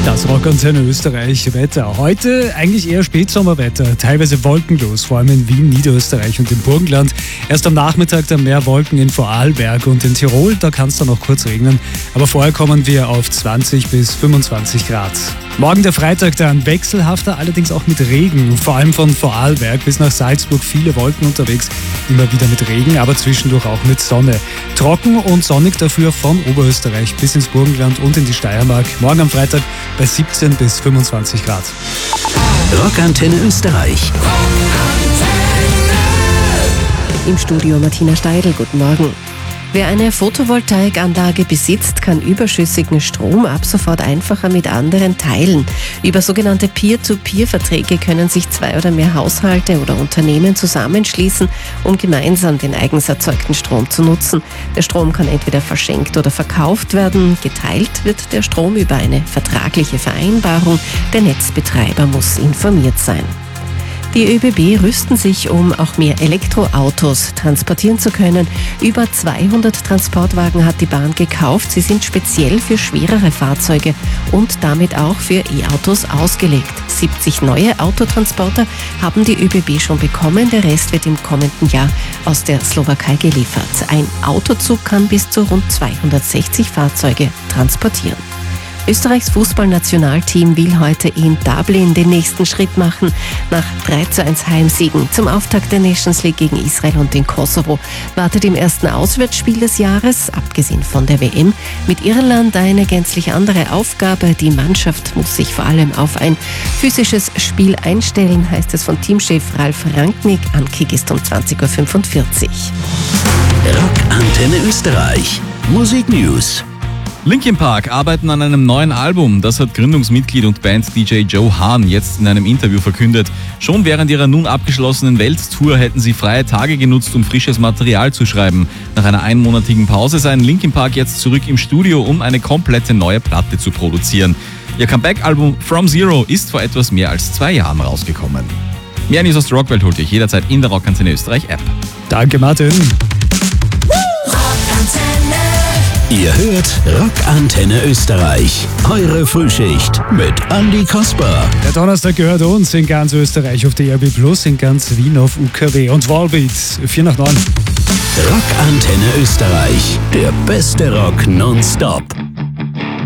Das Rockantenne Österreich Wetter. Heute eigentlich eher Spätsommerwetter, teilweise wolkenlos, vor allem in Wien, Niederösterreich und im Burgenland. Erst am Nachmittag dann mehr Wolken in Vorarlberg und in Tirol, da kann es dann noch kurz regnen. Aber vorher kommen wir auf 20 bis 25 Grad. Morgen der Freitag dann wechselhafter, allerdings auch mit Regen. Vor allem von Vorarlberg bis nach Salzburg viele Wolken unterwegs, immer wieder mit Regen, aber zwischendurch auch mit Sonne. Trocken und sonnig dafür von Oberösterreich bis ins Burgenland und in die Steiermark. Morgen am Freitag bei 17 bis 25 Grad. Rockantenne Österreich. Im Studio Martina Steidl, guten Morgen. Wer eine Photovoltaikanlage besitzt, kann überschüssigen Strom ab sofort einfacher mit anderen teilen. Über sogenannte Peer-to-Peer-Verträge können sich 2 oder mehr Haushalte oder Unternehmen zusammenschließen, um gemeinsam den eigens erzeugten Strom zu nutzen. Der Strom kann entweder verschenkt oder verkauft werden. Geteilt wird der Strom über eine vertragliche Vereinbarung. Der Netzbetreiber muss informiert sein. Die ÖBB rüsten sich, um auch mehr Elektroautos transportieren zu können. Über 200 Transportwagen hat die Bahn gekauft. Sie sind speziell für schwerere Fahrzeuge und damit auch für E-Autos ausgelegt. 70 neue Autotransporter haben die ÖBB schon bekommen. Der Rest wird im kommenden Jahr aus der Slowakei geliefert. Ein Autozug kann bis zu rund 260 Fahrzeuge transportieren. Österreichs Fußballnationalteam will heute in Dublin den nächsten Schritt machen. Nach 3:1 Heimsiegen zum Auftakt der Nations League gegen Israel und den Kosovo wartet im ersten Auswärtsspiel des Jahres, abgesehen von der WM, mit Irland eine gänzlich andere Aufgabe. Die Mannschaft muss sich vor allem auf ein physisches Spiel einstellen, heißt es von Teamchef Ralf Rangnick. Ankick ist um 20.45 Uhr. Rockantenne Österreich. Musik News. Linkin Park arbeiten an einem neuen Album. Das hat Gründungsmitglied und Band-DJ Joe Hahn jetzt in einem Interview verkündet. Schon während ihrer nun abgeschlossenen Welttour hätten sie freie Tage genutzt, um frisches Material zu schreiben. Nach einer einmonatigen Pause seien Linkin Park jetzt zurück im Studio, um eine komplette neue Platte zu produzieren. Ihr Comeback-Album From Zero ist vor etwas mehr als 2 Jahren rausgekommen. Mehr News aus der Rockwelt holt ihr jederzeit in der Rockantenne Österreich App. Danke, Martin. Ihr hört Rockantenne Österreich. Eure Frühschicht mit Andi Kasper. Der Donnerstag gehört uns in ganz Österreich auf der DRB Plus, in ganz Wien auf UKW und Wallbeat. 4 nach 9. Rockantenne Österreich. Der beste Rock nonstop.